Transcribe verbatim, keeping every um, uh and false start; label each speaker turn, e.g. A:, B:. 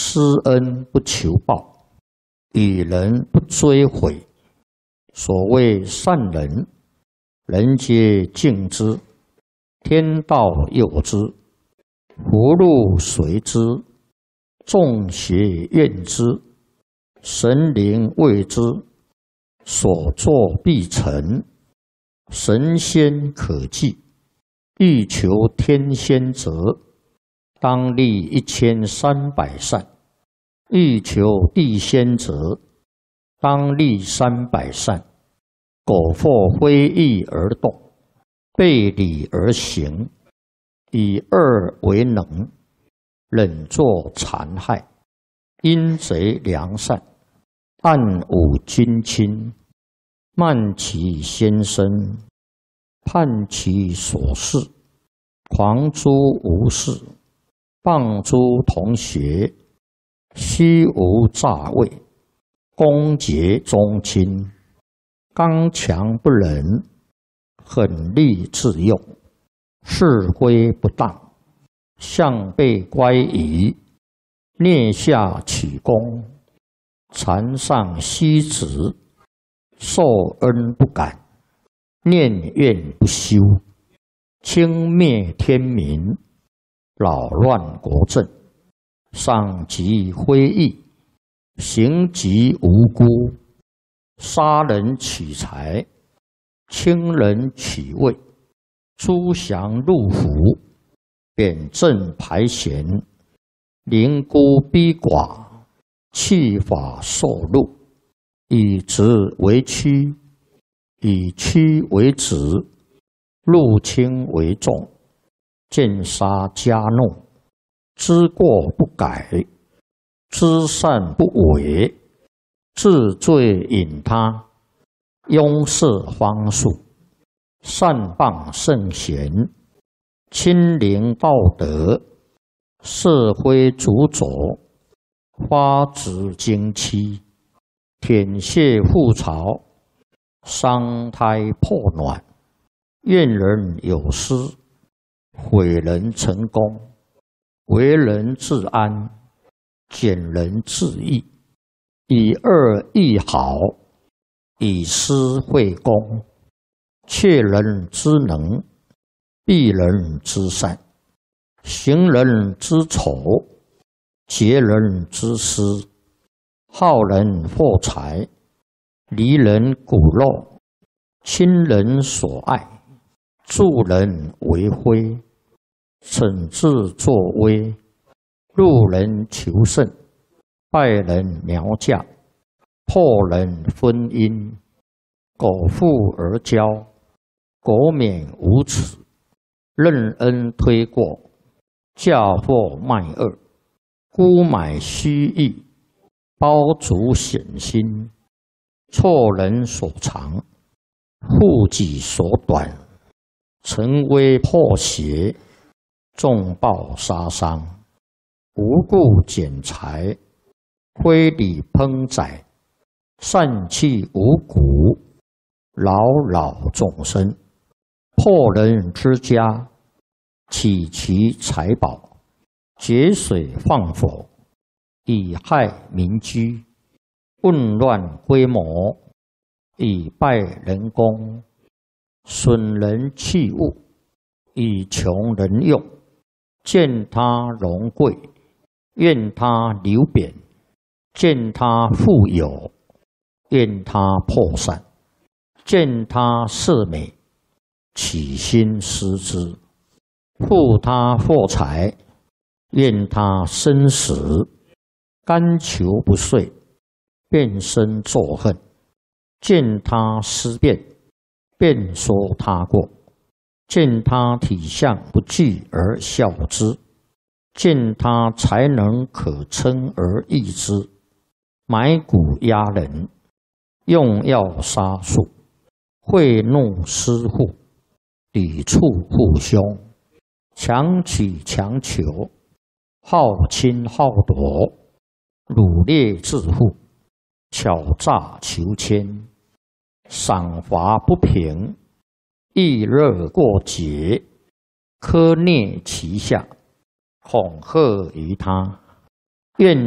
A: 施恩不求报，与人不追悔。所谓善人，人皆敬之，天道佑之，福禄随之，众邪怨之，神灵畏之，所作必成，神仙可祭。欲求天仙者，当立一千三百善；欲求地仙者，当立三百善。苟或非义而动，背礼而行，以恶为能，忍作残害，阴贼良善，暗忤君亲，慢其先生，叛其所事，狂诸无事，谤诸同学，虚无诈伪，攻讦宗亲，刚强不仁，狠戾自用，是非不当，向背乖疑，蹑下取功，禅上虚职，受恩不感，念怨不休，轻蔑天民，扰乱国政，赏及非义，刑及无辜，杀人取财，轻人取位，诛降入府，贬正排贤，凌孤逼寡，弃法受禄，以直为曲，以曲为直，入轻为重，见杀加怒，知过不改，知善不为，自罪引他，庸塞方术，善谤圣贤，亲临道德，社会主佐，发指经期，舔血覆巢，伤胎破卵，怨人有失，毁人成功，为人自安，减人自义，以恶易好，以私会公，窃人之能，避人之善，行人之丑，劫人之私，好人获财，离人骨肉，亲人所爱，助人为非，惩治作威，路人求胜，败人苗嫁，破人婚姻，苟富而骄，苟免无耻，任恩推过，嫁祸卖恶，沽买虚意，包足险心，错人所长，护己所短，成威破邪，重暴杀伤，无故减财，非礼烹宰，散弃五谷，扰扰众生，破人之家，起其财宝，节水放火，以害民居，混乱规模，以败人功，损人器物，以穷人用，见他荣贵，愿他流贬，见他富有，愿他破散，见他色美，起心思之，负他获财，愿他生死，甘求不遂，变身作恨，见他思变，便说他过，见他体相不具而笑之，见他才能可称而易之，买骨压人，用药杀术，贿赂私户，抵触父兄，强取强求，好侵好夺，掳掠致富，巧诈求迁，赏罚不平，易热过节，苛虐其下，恐吓于他，愿